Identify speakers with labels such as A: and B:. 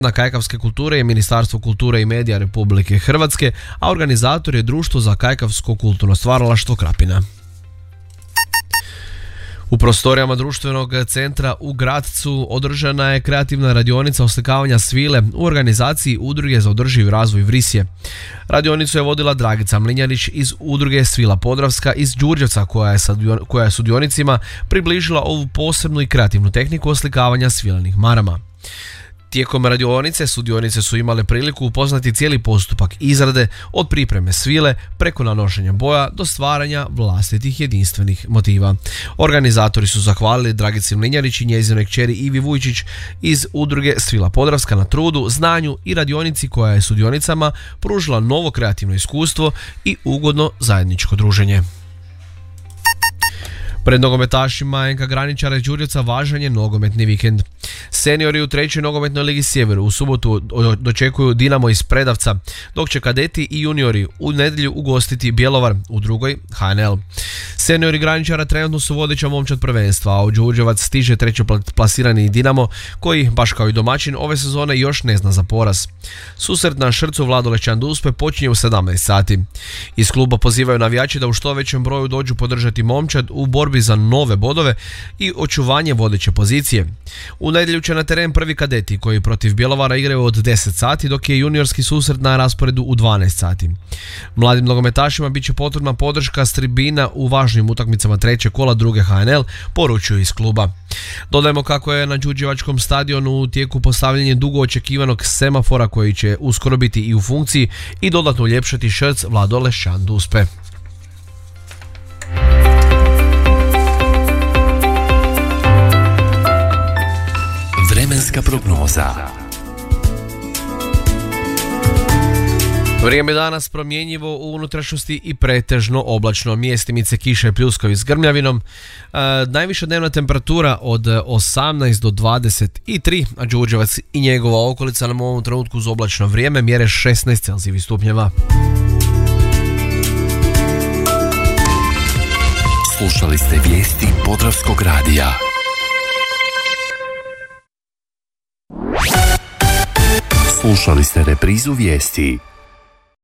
A: na kajkavske kulture je Ministarstvo kulture i medija Republike Hrvatske, a organizator je Društvo za kajkavsko kulturno stvaralaštvo Krapina. U prostorijama društvenog centra u Gradcu održana je kreativna radionica oslikavanja svile u organizaciji Udruge za održivi razvoj Vrisje. Radionicu je vodila Dragica Mlinjanić iz Udruge Svila Podravska iz Đurđevca, koja je sudionicima približila ovu posebnu i kreativnu tehniku oslikavanja svilenih marama. Tijekom radionice sudionice su imale priliku upoznati cijeli postupak izrade od pripreme svile preko nanošenja boja do stvaranja vlastitih jedinstvenih motiva. Organizatori su zahvalili Dragici Mlinjanić i njezinoj kćeri Ivi Vujčić iz Udruge Svila Podravska na trudu, znanju i radionici koja je sudionicama pružila novo kreativno iskustvo i ugodno zajedničko druženje. Pred nogometašima NK Graničara iz Đurđevca važan je nogometni vikend. Seniori u 3. nogometnoj ligi Sjeveru u subotu dočekuju Dinamo iz Predavca, dok će kadeti i juniori u nedjelju ugostiti Bjelovar, u 2. HNL. Seniori Graničara trenutno su vodeća momčad prvenstva, a u Đurđevac stiže 3. plasirani Dinamo, koji, baš kao i domaćin, ove sezone još ne zna za poraz. Susret na Šrcu Vladolešćan Duspe počinje u 17 sati. Iz kluba pozivaju navijači da u što većem broju dođu podržati momčad u borbi za nove bodove i očuvanje vodeće pozicije. U nedjelju će na teren prvi kadeti koji protiv Bjelovara igraju od 10 sati, dok je juniorski susret na rasporedu u 12 sati. Mladim nogometašima bit će potrebna podrška s tribina u važnim utakmicama 3. kola 2. HNL, poručuju iz kluba. Dodajemo kako je na Đurđevačkom stadionu u tijeku postavljanje dugo očekivanog semafora koji će uskoro biti i u funkciji i dodatno uljepšati Šrc Vladolešćan Duspe.
B: Vremenska prognoza.
A: Vrijeme danas promjenjivo u unutrašnjosti i pretežno oblačno, mjestimice kiše i pljuskovi s grmljavinom. Najviša dnevna temperatura od 18 do 23, a Đurđevac i njegova okolica nam u ovom trenutku uz oblačno vrijeme mjere 16 Celzijevih stupnjeva.
B: Slušali ste vijesti Podravskog radija. Slušali ste reprizu vijesti